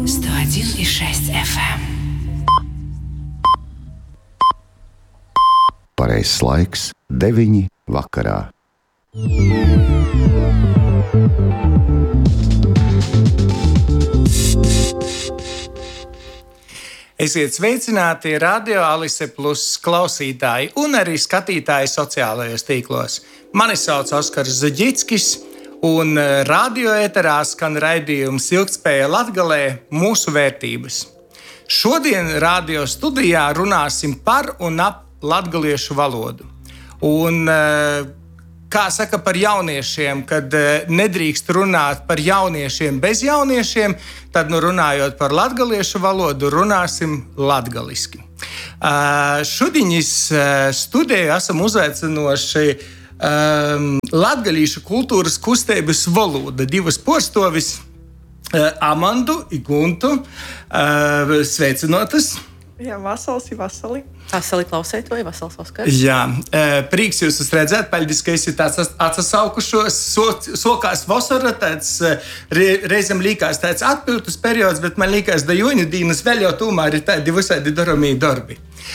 101,6 FM. Pareizais laiks 9 vakarā. Esiet sveicināti Radio Alise Plus klausītāji un arī skatītāji sociālajos tīklos. Mani sauc Oskars Zaģickis, un radio ēterā skan raidījums Ilgtspēja Latgalē – mūsu vērtības. Šodien radio studijā runāsim par un ap latgaliešu valodu. Un, kā saka par jauniešiem, kad nedrīkst runāt par jauniešiem bez jauniešiem, tad, runājot par latgaliešu valodu, runāsim latgaliski. Šodien studiju esam uzaicinoši latgalīšu kultūras kustības valoda, divas porstovis, Amandu un Guntu. Sveicinotas! Jā, vasals ir vasali. Vasali klausēt vai vasals Oskars? Jā, prieks jūs redzēt, paldies, ka esat atsasaukušos. Sokās vasara, reizēm līkās tāds atpildes periods, bet man līkās, da jūņu dīnas vēl jau tomēr ir tādi visādi daromī darbi.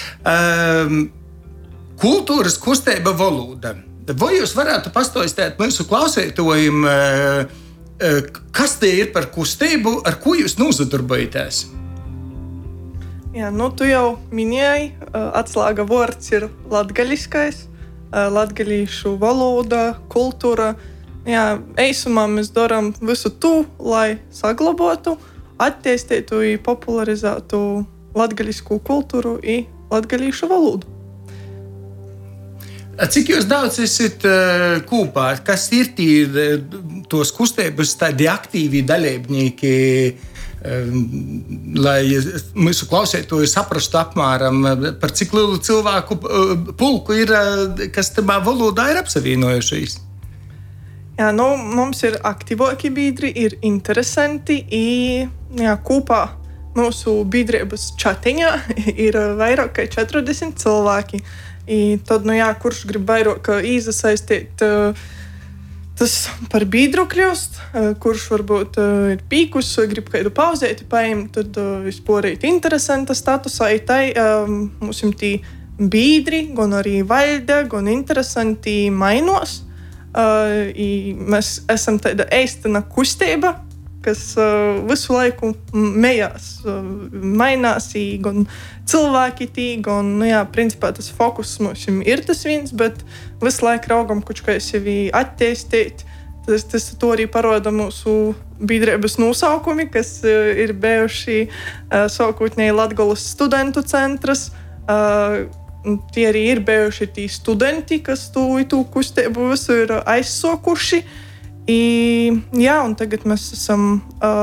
Kultūras kustība valoda. Vai jūs varētu pastāstīt mūsu klausētojiem, kas tie ir par kustību, ar ko jūs nozadarbojaties? Jā, tu jau minēji, atslēga vārds ir latgaļiskais, latgalīšu valoda, kultūra. Jā, eisumā mēs darām visu to, lai saglabotu, attīstītu un popularizētu latgaļisku kultūru un latgalīšu valodu. Cik jūs daudz esat kopā? Kas ir tos kustības tādi aktīvi dalībnieki, lai mūsu klausētoji saprastu apmēram, par cik lielu cilvēku pulku ir, kas tamā valodā ir apsavienojušies? Jā, mums ir aktīvāki biedri, ir interesanti, jā, kopā mūsu biedrības čatiņā ir vairāk kā 40 cilvēki. Tad, jā, kurš grib vairāk iesaistīt tas par biedru kļūst, kurš varbūt ir pīkus, grib kādu pauzēti paņemt, tad vispār ir interesanta statusā. Mums ir tī biedri, gan arī valde, gan interesanti mainos. Mēs esam tāda eistana kustība, kas visu laiku mejās, mainās, gan cilvēki tī, gan, jā, principā tas fokus mums ir tas viens, bet visu laiku raugam, kā sevi attīstīt. Tas to arī parāda mūsu biedrības nosaukumi, kas ir bijuši sākotnēji Latgolas studentu centrs. Tie arī ir bijuši tī studenti, kas to kustību visu ir aizsokuši. Jā, un tagad mēs esam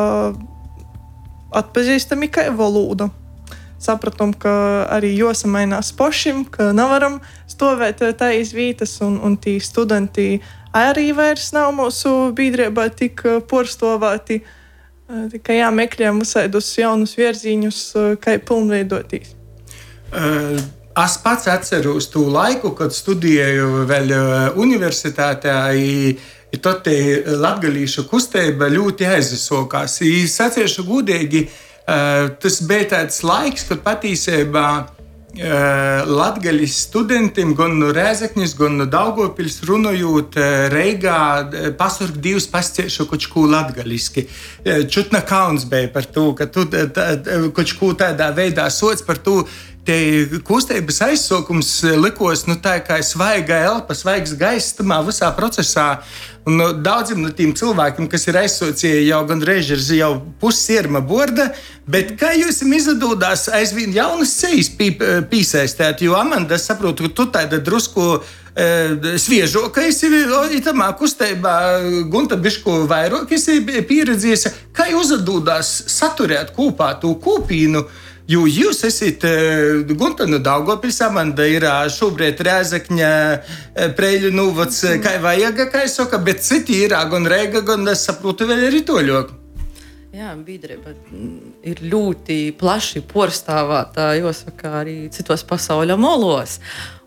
atpazīstami kā valoda. Sapratam, ka arī jāsamainās pašiem, ka nevaram stāvēt tā iz vietas, un tī studenti arī vairs nav mūsu biedrībā tik porstovēti. Tikai jāmeklējam visādus jaunus virzienus, kā pilnveidoties. Es pats atceros to laiku, kad studēju vēl universitātē. Tad latgalīšu kustība ļoti aizsākās. Es atceros godīgi, tas bija tāds laiks, kad patiesībā latgaļas studentiem gan no Rēzeknis, gan no Daugavpils runājot Reigā pasurk divus pasciešu kočku latgaļiski. Čutna kauns bija par to, ka tu kočku tādā veidā sots par to. Te kustības aizsākums likos tā kā svaiga elpa, svaigs gaiss tamā visā procesā. Un daudziem no tiem cilvēkiem, kas ir aizsācēji jau gandrīz ir jau pussierma borda, bet kā jūs izdodās aizvien jaunas sejas pīsaistēt, jo Amanda, es saprotu, ka tu tāda drusku sviežoka esi tamā kustībā, Gunta bišku vairāk esi pieredzējusi. Kā jūs izdodās saturēt kopā to kopīnu? Jo jūs esat Gunta no Daugavpils, Amanda ir šobrīd Rēzekņa, Preļu novads, kā vajag, kā es saku, bet citi ir gan Reiga, gan es saprotu vēl arī toļok. Jā, biedrība ir ļoti plaši porstāvēta, jāsaka, arī citos pasaules molos.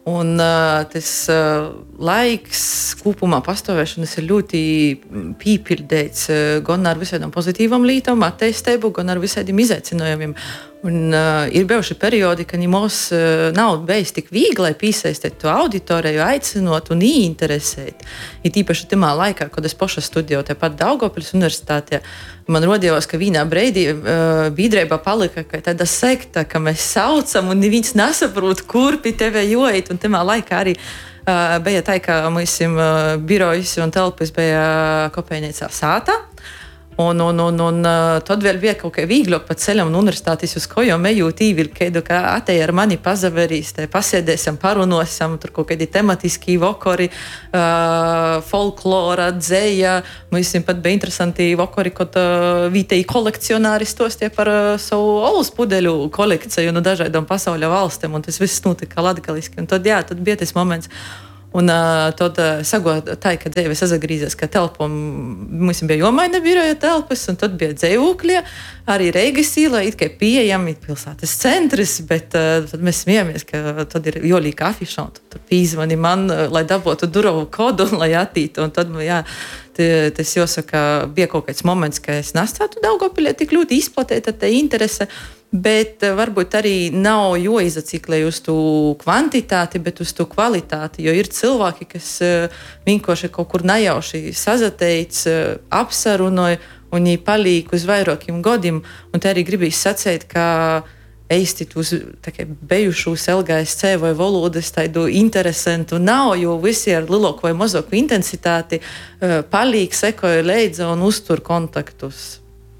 Un tas laiks kopumā pastāvēšanas ir ļoti pīpildīts gan ar visādām pozitīvām lietām, attīstību, gan ar visādiem izaicinājumiem. Un ir bijuši periodi, kad mums nav bijis tik viegli piesaistīt to auditoriju, aicinot un ieinteresēt. Ir īpaši tajā laikā, kad es paša studēju tepat Daugavpils universitātē, man rodījās, ka vienā brīdī biedrība palika tāda sekta, ka mēs saucam un neviens nesaprot, kur pie tevi joīt. Un tajā laikā arī bija tā, ka mums birojas un telpas bija Kopejnīcā Sātā. Un tad vēl bija kaut kā vieglāk pa ceļam un universitātes uz kojām ejot īvilkēdu, ka atei ar mani pazaverīs, te pasēdēsim, parunosim, tur kaut kādi tematiski vokori, folklora, dzēja. Mums pat bija interesanti vokori, kad vietēji kolekcionāri stostie par savu olas pudeļu kolekciju no dažādām pasauļa valstīm, un tas viss notika latgaliski. Un tad bija tas moments. Un tad sagāja tā, ka dzīve sazagrīzās, ka telpām mums bija jomaina biroja telpas, un tad bija dzīvokļi, arī Reigas īlā, it kā pieejami pilsētas centrs, bet tad mēs smiejamies, ka tad ir jolīka afiša, un tad pīzvani man, lai dabūtu durovu kodu, lai attītu, un tad, jā, tas jāsaka, bija kaut kāds moments, ka es nestātu Daugavpilī tik ļoti izplatīta tā interese, bet varbūt arī nav jāizaciklē uz to kvantitāti, bet uz to kvalitāti, jo ir cilvēki, kas vienkārši kaut kur nejauši sazateic, apsarunoja, un viņi paliek uz vairākiem gadiem, un te arī gribīs sacīt, ka eistīt uz bijušos LGSC vai valodas tādu interesantu nav, jo visi ar lielāku vai mazāku intensitāti paliek, sekoja līdzi un uztur kontaktus.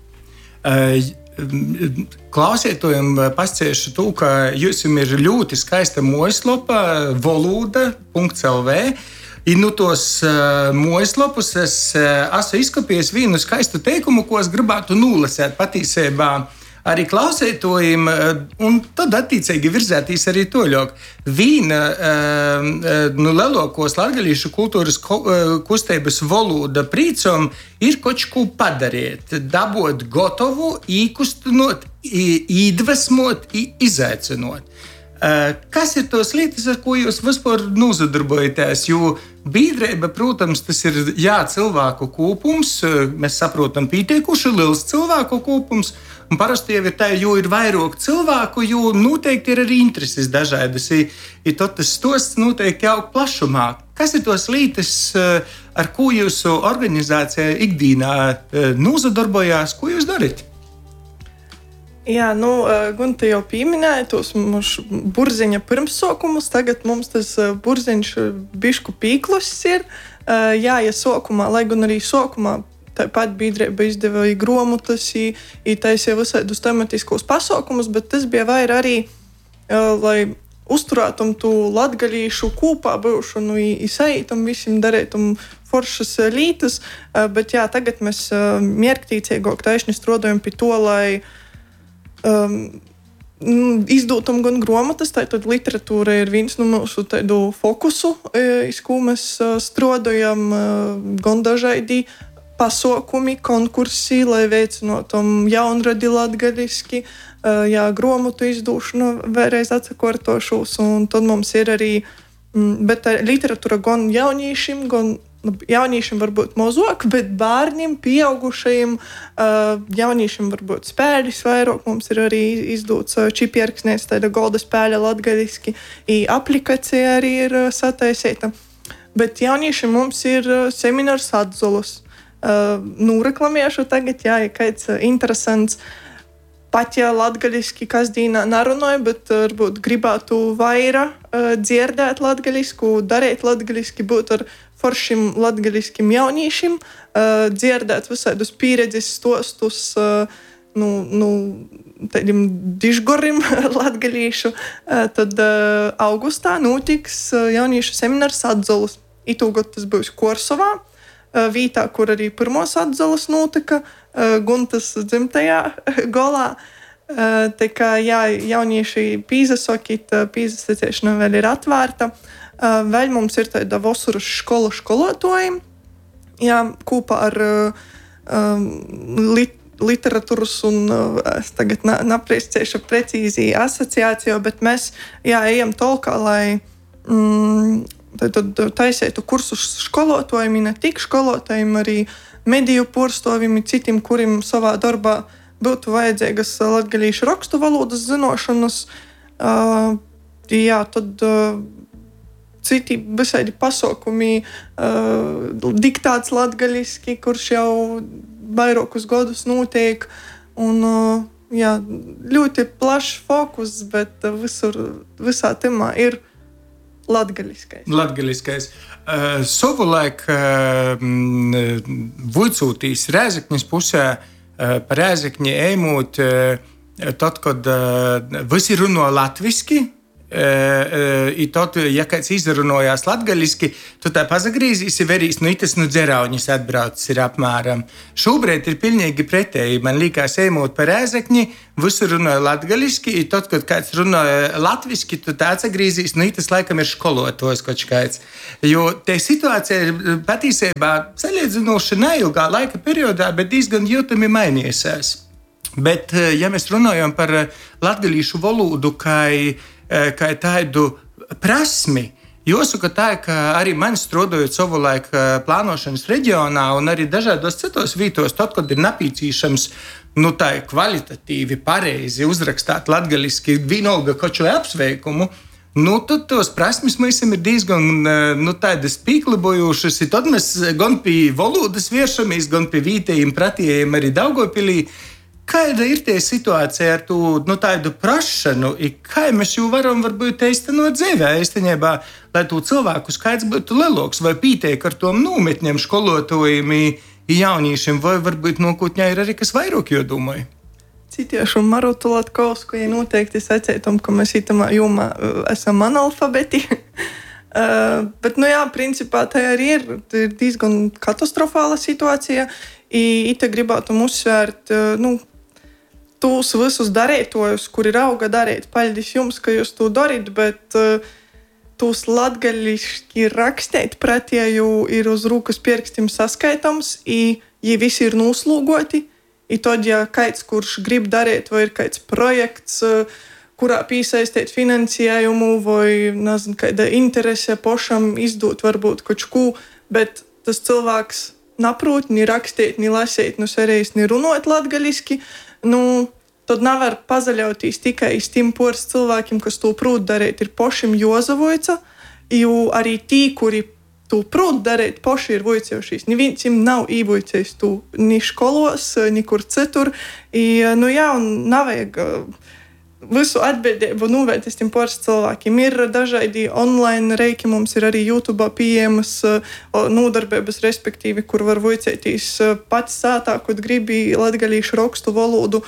Klausītājiem pastāstīšu to, ka jums ir ļoti skaista mājaslapa valoda.lv. I no tos mājaslapus es esmu izkopējis vienu skaistu teikumu, ko es gribētu nolasīt patiesībā arī klausītājiem, un tad attiecīgi virzētīs arī toļāk. Viena no lielākos latgalīšu kultūras kustības valoda prīcom ir kaut ko padarīt, dabūt gotovu, īkustinot, iedvesmot, izaicinot. Kas ir tos lietas, ar ko jūs vispār nozadarbojaties? Jo biedrība, protams, tas ir cilvēku kopums, mēs saprotam pietiekuši liels cilvēku kopums, un parasti jau ir tā, jo ir vairāk cilvēku, jo noteikti ir arī intereses dažādas. Ir tas stosts noteikti jau plašumā. Kas ir tos lietas, ar ko jūsu organizācija ikdienā nozadarbojās, ko jūs darat? Jā, Gunta jau pieminēja tos mūsu burziņa pirmsākumus. Tagad mums tas burziņš bišku pīklus ir. Ja sākumā, lai gan arī sākumā tāpat biedrība izdeva grāmatas, taisīja visādus tematiskos pasākumus, bet tas bija vairāk arī, lai uzturētam to latgalīšu kopā būšanu, izaitam visiem darētam foršas lītas. Bet jā, tagad mēs mierktīcīgāk taisni strādājam pie to, lai izdūtam gan grāmatas, tātad literatūra ir viens no mūsu tādu fokusu, iz ko mēs strādājam, gan dažādi pasākumi, konkursi, lai veicinātam jaunradi latgaliski, grāmatu izdūšanu vēlreiz atsakārtošos, un tad mums ir arī, bet literatūra gan jauniešiem, gan jauniešiem varbūt mazāk, bet bērniem, pieaugušajiem, jauniešiem varbūt spēļas vairāk. Mums ir arī izdūts čipierksnēs, tāda golda spēļa latgaliski, aplikācija arī ir sataisīta. Bet jauniešiem mums ir seminārs atzolas. Reklamēšu tagad, ja kāds interesants, pat ja latgaliski kasdīnā narunāja, bet varbūt gribētu vairāk dzirdēt latgalisku, darīt latgaliski, būt ar foršiem latgaliskiem jauniešiem, dzirdēt visādus pieredzes stostus, tādiem dižgorim latgalīšu. Tad augustā notiks jauniešu seminārs atzolas. Itūgot tas būs Korsovā, vietā, kur arī pirmos atzolas notika, Guntas dzimtajā golā. Tā kā jaunieši pīzasokīt, pīzasacēšana vēl ir atvērta. Vēl mums ir tāda vasaras škola skolotājiem, kopā ar literatūras un es tagad napriecēšu precīzi asociāciju, bet mēs ejam tolkā, lai tad taisētu kursus skolotājiem, ne tik skolotājiem, arī mediju porstovim, citiem, kuriem savā darbā būtu vajadzīgas latgalīšu rakstu valodas zinošanas. Tad citi visādi pasaukumi, diktāts latgaliski, kurš jau vairākus gadus notiek. Un, ļoti plašs fokus, bet visā temā ir latgaliskais. Savulaik vuicūtīs Rēzeknis pusē par Rēzekni ejot, tad, kad visi runo latviski, I tad, ja kāds izrunājās latgaliski, tu tā pazagrīzīsi verīs, itas dzerauņus atbraucis ir apmēram. Šobrīd ir pilnīgi pretēji. Man liekas, ejot par Rēzekni, visi runāja latgaliski, I tad, kad kāds runāja latviski, tu tā atsagrīzīs, itas laikam ir školotājs kaut kāds. Jo te situācija ir patiesībā salīdzinoši neilgā laika periodā, bet diezgan jūtami mainījusies. Bet, ja mēs runājam par latgalīšu valodu kā tādu prasmi, jāsaka tā, ka arī man strādājot savulaik plānošanas reģionā un arī dažādos citos vītos, tad, kad ir nepieciešams tā kvalitatīvi, pareizi uzrakstāt latgaliski vienalga koču apsveikumu, tad tos prasmes mēs ir diezgan tādas pīklabojušas. Tad mēs gan pie valodas vēršamies, gan pie vītējiem pratījiem arī Daugavpilī. Kāda ir tie situācija ar tādu prašanu, kā mēs jau varam varbūt īstenot dzīvē, īstenībā, lai to cilvēku skaits būtu lielāks, vai pīteik ar tom nometņiem skolotājiem jauniešiem, vai varbūt nākotnē ir arī kas vairāk jodomāja? Citiešu Marotu Latkovsku, ja noteikti sacētam, ka mēs itamā jomā esam analfabeti. Bet, principā tā arī ir diezgan katastrofāla situācija. Ite gribētu uzsvērt, tūs visus darētojus, kuri rauga darēt. Paldies jums, ka jūs to darīt, bet tūs latgaliski rakstēt pretēju ir uz rūkas pirkstiem saskaitams, ja visi ir noslūgoti. Tad, ja kāds, kurš grib darīt, vai ir kāds projekts, kurā piesaistīt finansējumu, vai nezinu, kāda interese pašam izdot varbūt kaut ko, bet tas cilvēks naprot, ni rakstīt, ni lasīt, serijas, ni runāt latgaliski, tad nevar pazaļauties tikai uz tiem poras cilvēkiem, kas to prūt darīt, ir pašiem jāzavoica, jo arī tī, kuri to prūt darīt, paši ir voicējušies. Neviens nav īvoicējis to ni školos, nikur citur. Un nevajag visu atbildību novērtēt tiem poras cilvēkiem. Ir dažādi online reiki, mums ir arī YouTube pieejamas nodarbības, respektīvi, kur var voicēties pats sātā, kad gribi latgalīšu rakstu valodu.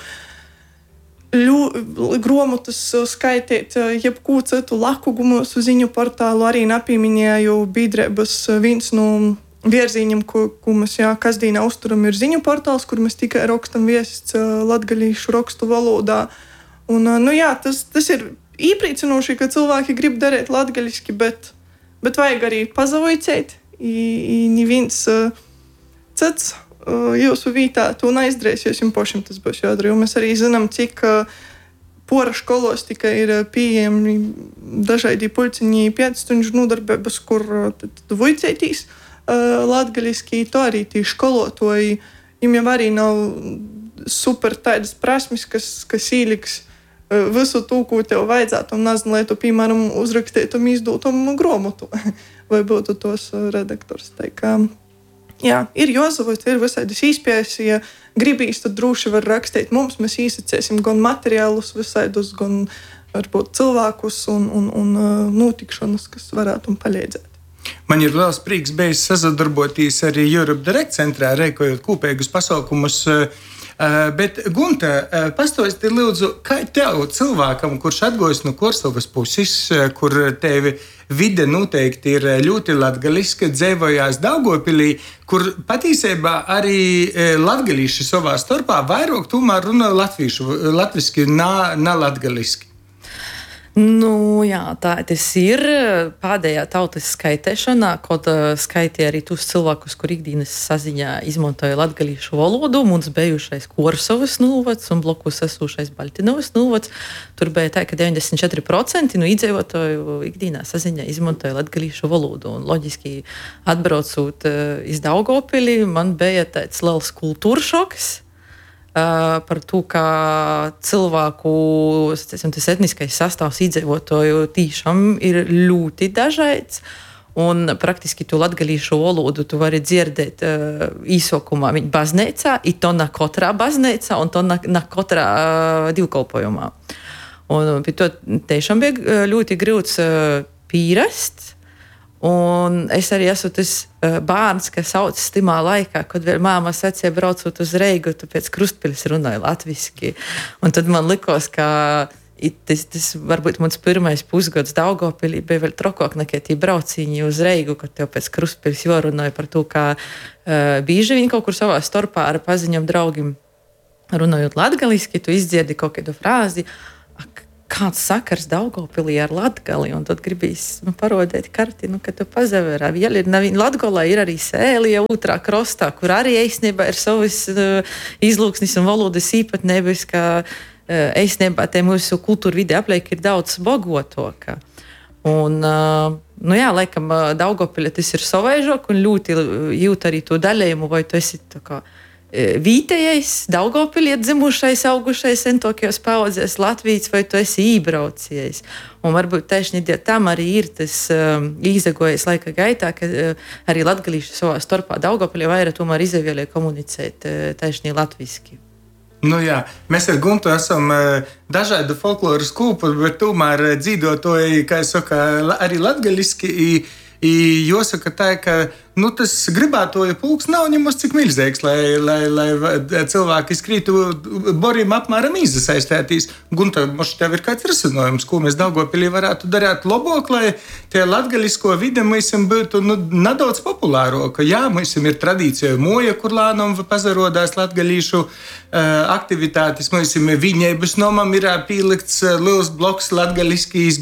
Gromotus skaitīt, jebkū citu lakugu mūsu ziņu portālu arī napīminēju biedrības viens no vierzīņiem, ko mēs kasdīnā uzturam, ir ziņu portāls, kur mēs tikai rakstam viests latgalīšu rakstu valodā. Un, tas ir īpriecinoši, ka cilvēki grib darīt latgaliski, bet vajag arī pazavoicēt, neviens cits jūsu vītā to neizdarīs, jo jums pašam tas būs jādara. Jo mēs arī zinām, cik pora školos tikai ir pieejami dažādi pulciņi 5 stundu nodarbības, kur voicētīs latgaliski, to arī tī školotoji. Viņam jau arī nav super tādas prasmes, kas īliks visu to, ko tev vajadzētu, un nezinu, lai tu, piemēram, uzrakstītum izdotum gromotu, vai būtu tos redaktors. Tā kā ir jāzavot, ir visādas īspējas, ja gribīs, tad droši var rakstīt mums, mēs īsacēsim gan materiālus visādus, gan varbūt cilvēkus un notikšanas, kas varētu palīdzēt. Man ir liels prieks bijis sadarboties arī Europe Direct centrā, rēkojot kopīgus pasaukumus. Bet, Gunta, pastāsti lūdzu, kā tev cilvēkam, kurš atgojas no Korsavas puses, kur tevi vide noteikti ir ļoti latgaliska, dzīvojās Daugavpilī, kur patiesībā arī latgalīši savā starpā vairāk tomēr runā latviski, ne latgaliski? Nu, jā, tā tas ir. Pēdējā tautas skaitēšanā, kad skaitīja arī tos cilvēkus, kur ikdienas saziņā izmantoja latgalīšu valodu, mums bijušais Korsavas novads un blokus esošais Baltinovas novads. Tur bija tā, ka 94% no iedzīvotāju ikdienā saziņā izmantoja latgalīšu valodu. Un loģiski atbraucot iz Daugavpili, man bija tāds liels kultūras šoks. Par to, ka cilvēku tas etniskais sastāvs iedzīvotāju tiešām ir ļoti dažāds. Un praktiski tu latgalīšu valodu tu vari dzirdēt īsokumā viņa baznīcā, i to na katrā baznīcā, un to na katrā divkalpojumā. Un pie to tiešām bija ļoti grūts pierast. Un es arī esmu tas bērns, kas sauc timā laikā, kad vēl māma sacīja braucot uz Reigu, tu pēc Krustpiļas runāji latviski. Un tad man likos, ka tas varbūt mans pirmais pusgads Daugavpilī bija vēl trokāk nekā tie braucīņi uz Reigu, kad tev pēc Krustpiļas jorunāja par to, ka bīži viņi kaut kur savā starpā ar paziņam draugim runājot latgaliski, tu izdzirdi kaut kādu frāzi, kāds sakars Daugavpilī ar Latgali, un tad gribīs parodēt karti, kad tu pazaverā. Latgolā ir arī Sēlija otrā krostā, kur arī īstenībā ir savas izlūksnis un valodas īpatnības, ka īstenībā te mūsu kultūra vide apliek ir daudz bogotoka. Un, laikam Daugavpilī tas ir savaižok un ļoti jūt arī to daļējumu, vai tu esi tā kā vietējais, Daugavpilī dzimušais, augušais entokajos paudzēs Latvijas, vai tu esi ībraucies. Un varbūt tieši tam arī ir tas izagojis laika gaitā, ka arī latgalīši savā starpā Daugavpilī vairāk tomēr izvēlēja komunicēt tieši latviski. Nu jā, mēs ar Guntu esam dažādu folkloras kūpu, bet tomēr dzīvotoji, kā es saku, arī latgaliski. Jāsaka tā, ka tas gribētoja pulks nav ņemos cik milzīgs, lai cilvēki skrītu boriem apmēram izasaistētīs. Gunta, moši tev ir kāds risinājums, ko mēs Daugavpilī varētu darīt labāk, lai tie latgalisko vide mūsim būtu nedaudz populāroka. Jā, mūsim ir tradīcija moja, kur lānam pazarodās latgalīšu aktivitātes. Mūsim viņēbus nomam ir pīlikts liels bloks latgaliskīs,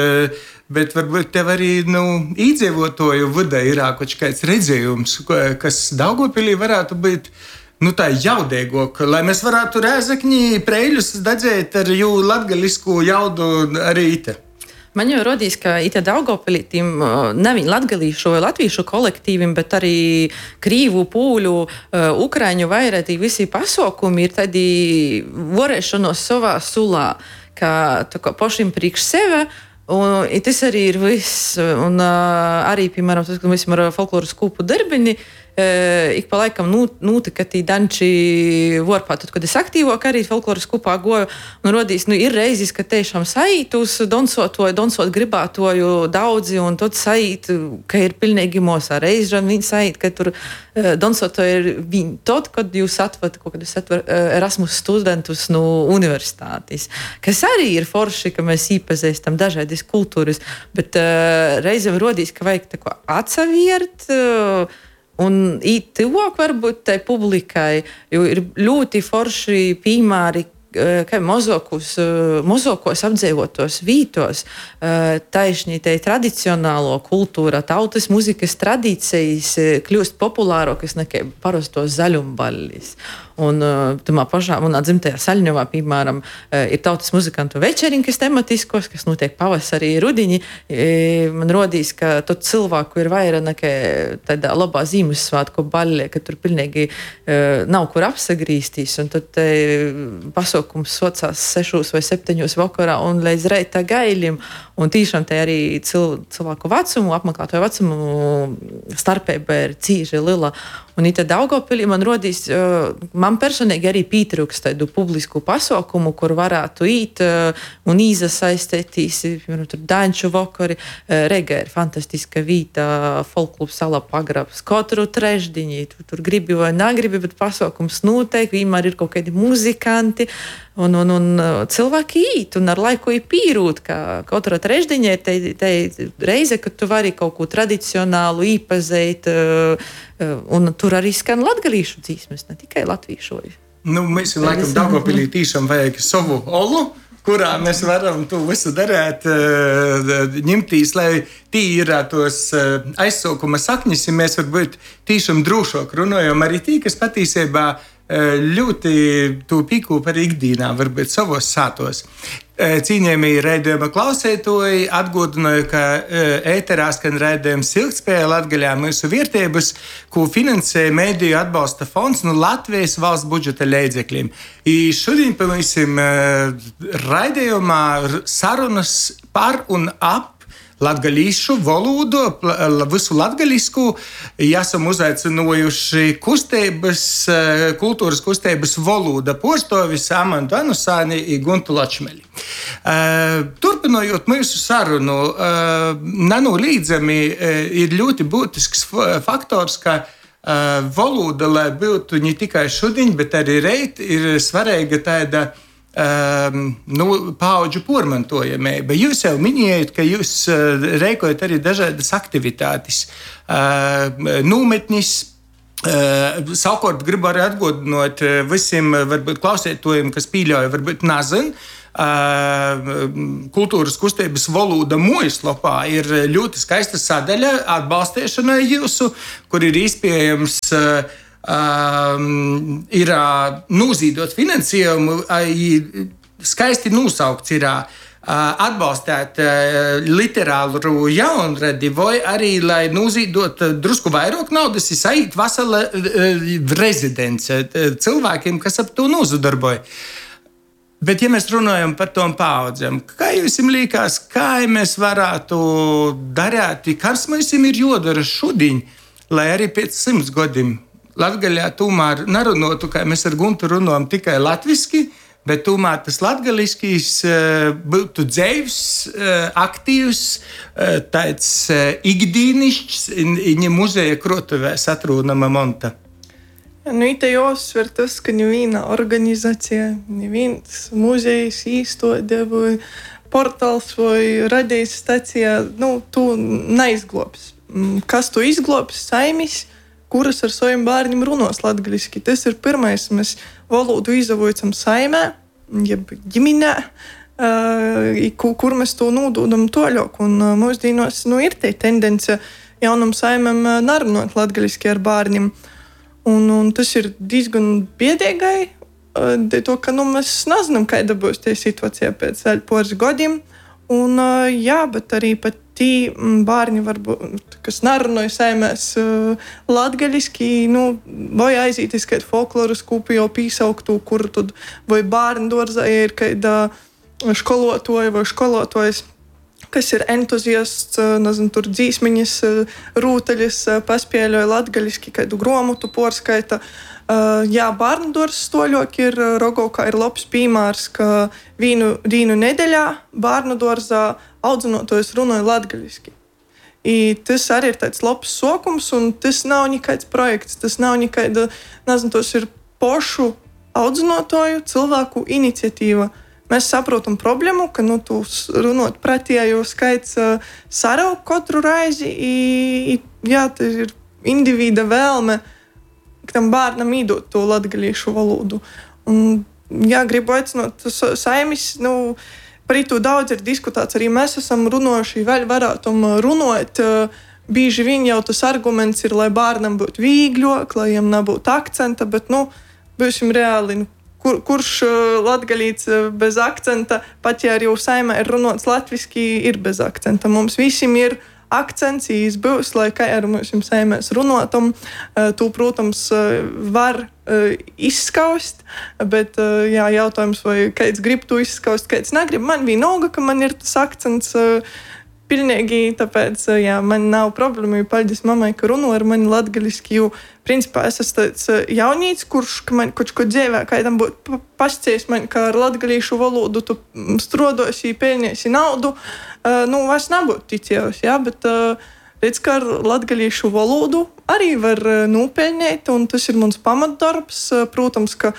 bet varbūt tev arī iedzīvotāju vidē ir kaut kāds redzējums, kas Daugavpilī varētu būt tā jaudīgāk, lai mēs varētu Rēzekņi Preiļus dadzēt ar jū latgalisku jaudu arī ite. Man jau rodīs, ka ite Daugavpilī tiem nevien latgalīšu vai latviešu kolektīviem, bet arī krīvu, pūļu, ukraiņu vairētī visi pasaukumi ir tādi vorēšanos savā sulā, ka pašiem priekš sevi. Un tas arī ir viss. Un arī, piemēram, tas, kad mēs ar folkloras kūpu darbini, ik pa laikam notika tī danči vorpā. Tad, kad es aktīvāk arī folkloras kūpā goju, rodīs, ir reizes, ka tiešām saīt uz donsot gribātoju daudzi, un tad saīt, ka ir pilnīgi mosā. Reizžan viņi saīt, ka tur donsotoji ir viņi. Tad, kad jūs atvat Erasmus studentus no universitātes, kas arī ir forši, ka mēs īpazīstam dažādas kultūras, bet reizēm rodīs, ka vajag tā ko atsaviert, un īt tuvāk varbūt tai publikai, jo ir ļoti forši piemēri, kā mozokos apdzīvotos vītos, taisnī tai tradicionālo kultūra, tautas muzikas tradīcijas kļūst populārokas nekā parastos zaļumballis. Un tamā pašā manā dzimtajā Saļņovā, piemēram, ir tautas muzikantu večerinkas tematiskos, kas notiek pavasarī, rudiņi. Man rodīs, ka tot cilvēku ir vairāk nekā tādā labā Ziemassvētku baļļē, ka tur pilnīgi nav kur apsagrīstīs. Un tad pasaukums socās 6 vai 7 vakarā un līdz reita gaiļiem. Un tīšām te arī cilvēku vecumu, apmeklētāju vecumu starpība ir cīži lila. Un ite Daugavpilī man rodīs, man personīgi arī pietrūkst tādu publisku pasaukumu, kur varētu īt un izasaistētīs, piemēram, tur Daņču vakari. Reiga ir fantastiska vieta, folklubs Sala pagrabs. Katru trešdiņi, tur gribi vai negribi, bet pasaukums noteikti, vienmēr ir kaut kādi muzikanti. Un cilvēki īt un ar laiku ir pīrūt, ka katra trešdiņa ir te reize, kad tu vari kaut ko tradicionālu īpazīt, un tur arī skan latgalīšu dzīsmes, ne tikai latvīšoju. Mēs laikam Daugavpilī tīšām vajag savu olu, kurā mēs varam to visu darīt, ņemtīs, lai tī ir tos aizsaukuma sakņas, ja mēs varbūt tīšām drošāk runājam arī tī, kas patiesībā ļoti to pīkūp arī ikdīnā, varbūt savos sātos. Cīņēmī raidījuma klausētoji atgādināju, ka ēterā skan raidījums Ilgtspēja Latgaļā mūsu vērtības, ko finansē Mēdīju atbalsta fonds no Latvijas valsts budžeta līdzekļiem. Šodien pavisam raidījumā sarunas par un ap latgaļīšu valodu, visu latgaļisku, esam uzaicinājuši kultūras kustības valoda porstovis Amandu Anusāni un Guntu Ločmeli. Turpinājot mūsu sarunu, nenolīdzami ir ļoti būtisks faktors, ka valoda, lai būtu ne tikai šodien, bet arī reit, ir svarīga tāda paudžu pormantojamība. Jūs jau minējat, ka jūs reikojat arī dažādas aktivitātes, nometnis. Savukārt gribu arī atgādināt visiem varbūt klausētājiem, kas pieļauj, varbūt nezin. Kultūras kustības valoda mājaslapā ir ļoti skaista sadaļa atbalstīšanai jūsu, kur ir iespējams ir nozīdot finansējumu, skaisti nosaukts ir atbalstīt literāru jaunradi, vai arī, lai nozīdot drusku vairāk naudas, ir aizt vesela rezidence cilvēkiem, kas ap to nozadarboja. Bet, ja mēs runājam par tom paudzēm, kā jums liekas, kā mēs varētu darīt, kas mums ir jodara šodien, lai arī pēc 100 gadiem Latgaļā tomēr nerunotu, kā mēs ar Guntu runājam tikai latviski, bet tomēr tas latgaļiskīs būtu dzīvs, aktīvs, tāds ikdīnišķs, viņa muzeja krotuvēs atrūnama monta. Te jāuzsver tas, ka neviena organizācija, neviens muzejs, īstode vai portāls vai radijas stacija, tu neizglobs. Kas tu izglobs? Saimis, kuras ar saviem bērniem runos latgaļiski. Tas ir pirmais. Mēs valodu izavojam saimē, jeb ģimenē, kur mēs to nododam toļok. Un mūsdienos ir te tendence jaunam saimam nerunot latgaļiski ar bērniem. Un tas ir diezgan biedēgai, to, ka mēs nezinām, kāda būs tie situācija pēc pāris gadiem. Un, bet arī pat tī bērni, varbūt, kas nerunāja saimēs latgaļiski, vai aiziet uz kādu folkloras kūpu jau pīsauktu, kur tad vai bērnu dārzā ir kāda skolotoja vai skolotājs, kas ir entuziasts, tur dzīsmiņas, rūtaļas, paspēļoja latgaļiski kādu gromotu porskaita. Bērnu dārzs toļok ir Rogovkā ir labs piemērs, ka vienu dienu nedēļā bērnu dārzā audzinotojs runāja latgaļiski. Tas arī ir tāds labs sokums, un tas nav nekāds projekts, tas nav nekāda, tos ir pošu audzinotoju cilvēku iniciatīva. Mēs saprotam problēmu, ka tu runot pretējo skaits sarauk katru reizi, tas ir individa vēlme, tam bērnam īdot to latgaļiešu valodu. Un, gribu aicināt saimis, par to daudz ir diskutēts, arī mēs esam runājuši, vēl varētu runāt. Bieži vien jau tas arguments ir, lai bērnam būtu vīgļok, lai viņam nebūtu akcenta, bet, būsim reāli, kurš latgaļīts bez akcenta, pat ja arī saimē ir runāts latviski, ir bez akcenta. Mums visiem ir akcents būs, lai kā ar mums saimēs runotam. To, protams, var izskaust, bet jautājums, vai kāds grib to izskaust, kāds negrib. Man vienalga, ka man ir tas akcents pilnīgi, tāpēc man nav problēma, paldies mammai, ka runo ar mani latgaļiski, jo principā es esmu tāds jaunīts, kurš man kaut ko dzīvē, kādam būtu pascies man, ka ar latgaļīšu valodu tu strodosi, pelniesi naudu, es nebūtu ticējos, bet redz, ka ar latgaļīšu valodu arī var nopelnīt, un tas ir mans pamatdarbs. Protams, ka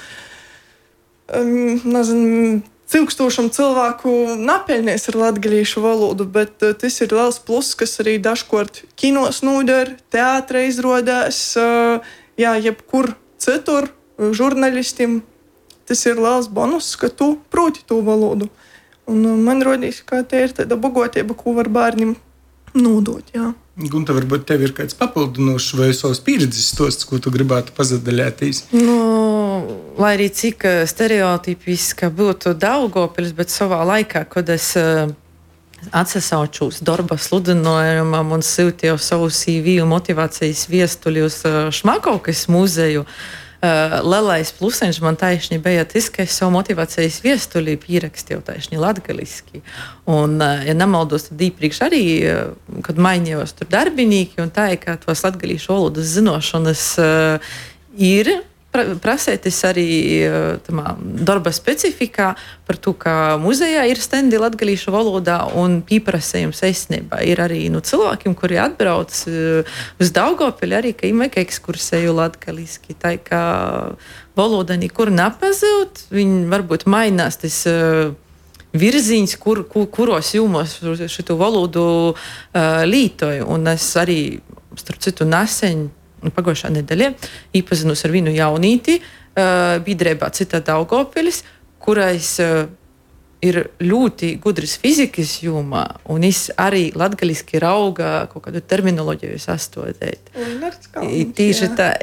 cilkstošam cilvēku napelnēs ar latgaļīšu valodu, bet tas ir liels pluss, kas arī dažkārt kinos noder, teātrē izrodās, jebkur citur, žurnālistiem. Tas ir liels bonus, ka tu proti to valodu. Un man rodīs, ka te ir tāda bagātība, ko var bērniem nodot. Jā. Gunta, varbūt tev ir kāds papildinošs vai savs pieredzes stosts, ko tu gribētu pazadaļāties? Lai arī cik stereotipiska būtu Daugavpils, bet savā laikā, kad es atsasaučos darba sludinājumam un sūtīju savu CV un motivācijas viestuļi uz Šmakovkas muzeju, lielais plusiņš man taisni bija tas, ka es savu motivācijas viestulī pierakstīju taisni latgaliski. Un, ja nemaldos, tad īpriekš arī, kad mainījos tur darbinīki un tā, ka tos latgalīšu valodas zinošanas ir prasētis arī tamā darba specifikā par to, ka muzejā ir stendi latgalīšu valodā un pīprasējums eisnībā. Ir arī cilvēkiem, kuri atbrauc uz Daugavpili, arī, ka imēk ekskursēju latgaliski. Tā, ka valoda nekur nepazūt, viņi varbūt mainās tas virziņš, kuros jūmos šitu valodu lītoju. Un es arī, starp citu, nesen pagājušā nedēļā iepazinos ar vienu jaunīti biedrībā Cita Daugavpilis, kurais ir ļoti gudrs fizikas jomā, un es arī latgaliski rauga kaut kādu terminoloģiju sastādīt. Tīši tā.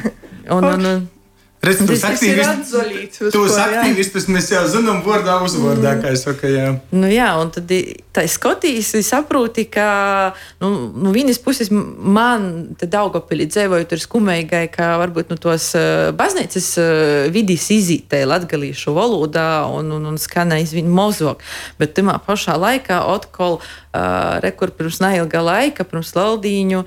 Tos aktīvistus mēs jau zinām vārdā uzvārdā, kā es saku, jā. Jā, un tad tā skatīs, saproti, ka vienas puses man te Daugavpilī dzēvojot ir skumeigai, ka varbūt tos baznīcas vidis izītē latgalīšu valodā un skanē izvien mozog, bet tamā pašā laikā atkal rekur pirms neilga laika, pirms Laldīņu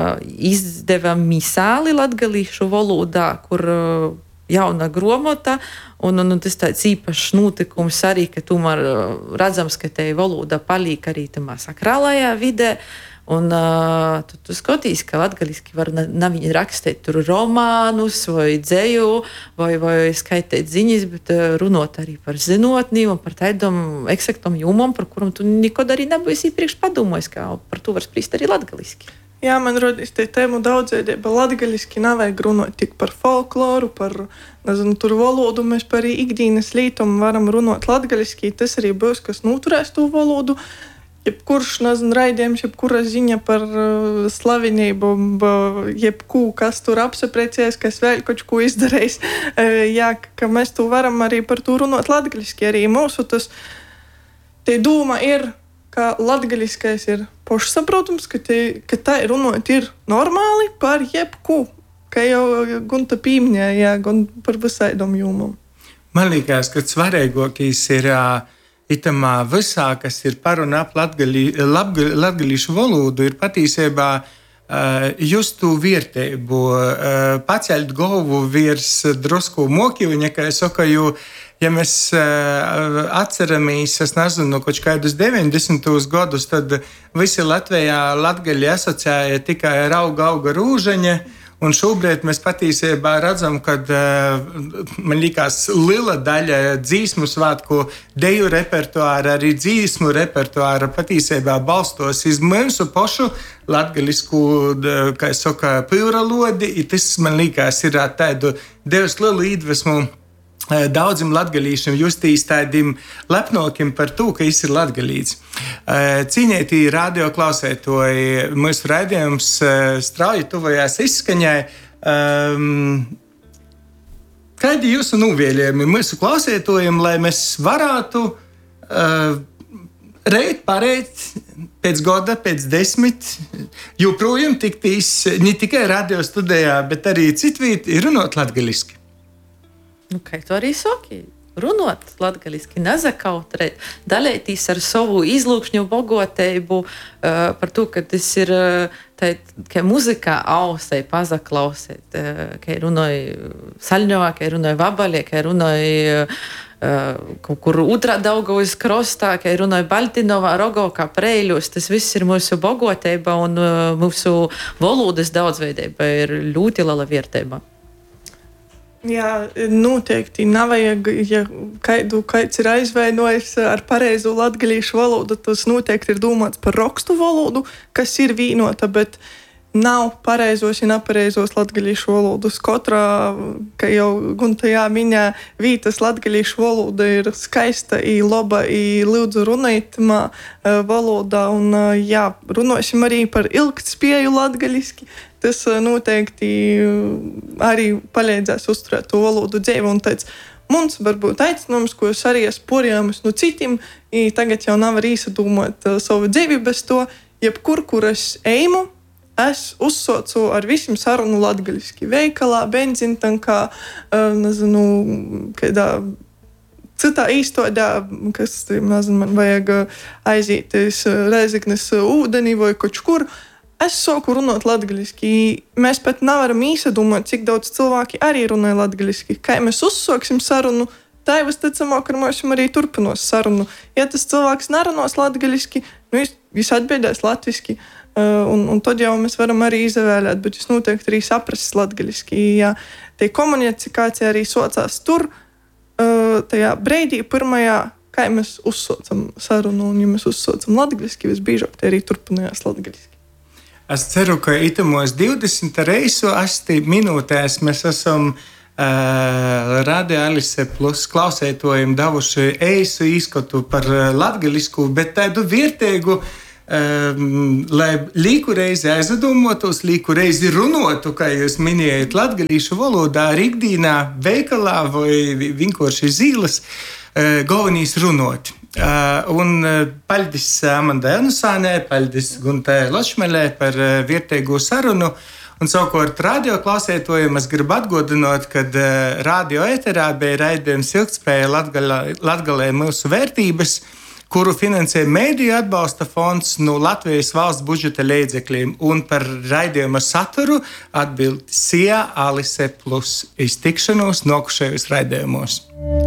izdeva misāli latgalīšu valodā, kur jauna gromota, un tas tāds īpašs notikums arī, ka tomēr redzams, ka te valoda palīk arī tamā sakrālajā vidē, un tu skatīs, ka latgaliski var nav viņi rakstīt tur romānus vai dzēju, vai skaitīt ziņas, bet runot arī par zinotni un par tādam eksaktam jūmam, par kuram tu nekad arī nebūsi iepriekš padomājis, kā par to var sprīst arī latgaliski. Jā, man rodīs te tēmu daudzveidība. Latgaliski nevajag runāt tik par folkloru, par, tur valodu. Mēs par ikdienas lītumu varam runāt latgaliski. Tas arī būs, kas noturēs to valodu. Jebkurš, raidījums, jebkura ziņa par slavenību, jebkū, kas tur apsapreciēs, kas vēl kaut ko izdarējis. Jā, ka mēs to varam arī par to runāt latgaliski. Arī mūsu tas te doma ir, ka latgaliskais ir pašsaprotams, ka tā runāt ir normāli par jebku, ka jau Gunta pīmņēja, gan par visādom jūmam. Man liekas, ka svarīgākais ir itamā visā, kas ir par un ap latgalīšu valodu, ir patiesībā just tu vērtību, pacelt galvu virs drusku mokījuņa, kā es saku, jo ja mēs atceramies, es nezinu, kaut kādus 90. gadus, tad visi Latvijā latgaļi asociēja tikai ar auga rūžaņa, un šobrīd mēs patiesībā redzam, ka man liekas liela daļa dzīsmu svētku deju repertuāra, arī dzīsmu repertuāra patiesībā balstos iz mūsu pašu latgaļisku, kā es saku, pīralodi, i tas, man liekas, ir tādu devis lielu iedvesmu daudziem latgalīšiem justīs tādiem lepnokiem par to, ka viņš ir latgalīts. Cīņētī radio klausētoji, mūsu raidījums strauji tuvojās izskaņai. Kādi jūsu novēlējumi mūsu klausētojiem, lai mēs varētu reit pārēt pēc gada, pēc 10, joprojām tiktīs ne tikai radio studijā, bet arī citvīt ir runāt latgaliski? Kā tu arī saki, runāt latgaliski, nezakautrēt, dalētīs ar savu izlūkšņu bagātību par to, ka tas ir tā, ka muzikā ausai pazaklausēt, ka runāja Saļņovā, ka runāja Vabaļie, ka runāja kaut kur otrā Daugavas krostā, ka runāja Baltinovā, Rogovkā, Preiļos. Tas viss ir mūsu bagātība un mūsu valodas daudzveidība ir ļoti liela vērtība. Jā, noteikti nevajag, ja kāds ir aizvainojis ar pareizo latgalīšu valodu, tas noteikti ir domāts par rakstu valodu, kas ir vienota, bet nav pareizos un nepareizos latgalīšu valodas. Katrā, kā jau Guntajā minē, vītas latgalīšu valoda ir skaista, laba, lūdzu runājumā valodā. Un, jā, runāsim arī par ilgtspēju latgaliski. Tas noteikti arī palīdzēs uzturēt to valodu dzīvi. Un tāds mums varbūt aicinājums, ko es arī esmu porījāmis no citiem, tagad jau nevar īsadūmot savu dzīvi bez to, jebkur, kur es eimu, es uzsocu ar visiem sarunu latgaliski. Veikalā, benzintankā, nezinu, kādā citā īstodā, kas, nezinu, man vajag aiziet Rēzeknes ūdenī vai kaut kur. Es sāku runāt latgaliski. Mēs pat nevaram īsadūmot, cik daudz cilvēki arī runāja latgaliski. Kā mēs uzsāksim sarunu, tā jau visticamāk, ka mēs arī turpinās sarunu. Ja tas cilvēks nerunās latgaliski, viņš atbildēs latviski. Un tad jau mēs varam arī izvēlēt, bet jūs noteikti arī saprast latgaliski. Ja tie komunikācija arī socās tur, tajā breidī pirmajā, kā mēs uzsaucam sarunu, un ja mēs uzsaucam latgaliski, visbiežāk tie arī turpinājās latgaliski. Es ceru, ka itamos 20 reisu 8 minūtēs mēs esam Radio Alise Plus klausētojiem devuši eisu izskatu par latgalisku, bet tādu vērtīgu, lai līku reizi aizdomātos, līku reizi runotu, kā jūs minējat, latgalīšu valodā, ikdīnā, veikalā vai vienkārši zīles, galvenīs runot. Un paldies Amandai Anusānai, paldies Guntai Lošmelē par vērtīgu sarunu. Un savukārt radio klausētojiem es gribu atgādināt, ka radio eterā bija raidījums Ilgtspēja Latgalē mūsu vērtības, kuru finansē Mēdīju atbalsta fonds no Latvijas valsts budžeta līdzekļiem, un par raidījuma saturu atbild SIA Alise Plus. Iztikšanos nokušajos raidījumos.